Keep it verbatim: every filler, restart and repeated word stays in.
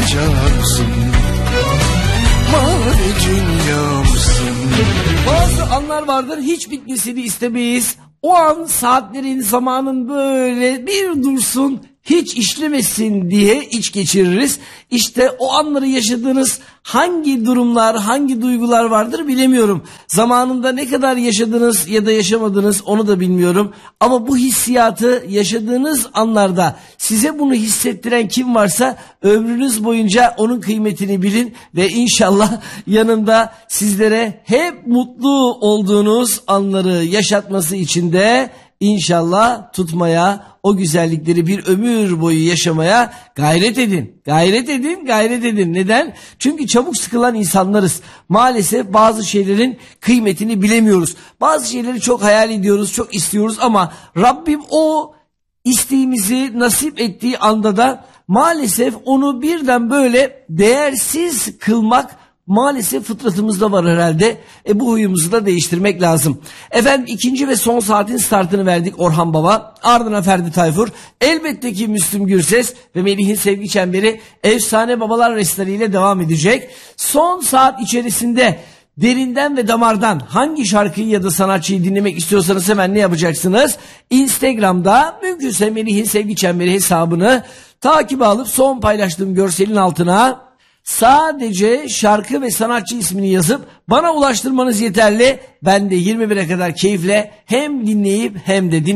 cansın, mavi dünyamsın. Bazı anlar vardır hiç bitmesini istemeyiz. O an saatlerin, zamanın böyle bir dursun, hiç işlemesin diye iç geçiririz. İşte o anları yaşadığınız hangi durumlar, hangi duygular vardır bilemiyorum. Zamanında ne kadar yaşadınız ya da yaşamadınız onu da bilmiyorum. Ama bu hissiyatı yaşadığınız anlarda size bunu hissettiren kim varsa ömrünüz boyunca onun kıymetini bilin. Ve inşallah yanında sizlere hep mutlu olduğunuz anları yaşatması için de İnşallah tutmaya, o güzellikleri bir ömür boyu yaşamaya gayret edin. Gayret edin, gayret edin. Neden? Çünkü çabuk sıkılan insanlarız. Maalesef bazı şeylerin kıymetini bilemiyoruz. Bazı şeyleri çok hayal ediyoruz, çok istiyoruz ama Rabbim o isteğimizi nasip ettiği anda da maalesef onu birden böyle değersiz kılmak maalesef fıtratımızda var herhalde. E bu huyumuzu da değiştirmek lazım. Efendim ikinci ve son saatin startını verdik Orhan Baba. Ardına Ferdi Tayfur. Elbette ki Müslüm Gürses ve Melih'in Sevgi Çemberi Efsane Babalar Restleri ile devam edecek. Son saat içerisinde derinden ve damardan hangi şarkıyı ya da sanatçıyı dinlemek istiyorsanız hemen ne yapacaksınız? Instagram'da mümkünse Melih'in Sevgi Çemberi hesabını takip alıp son paylaştığım görselin altına sadece şarkı ve sanatçı ismini yazıp bana ulaştırmanız yeterli. Ben de yirmi bire kadar keyifle hem dinleyip hem de dinleyip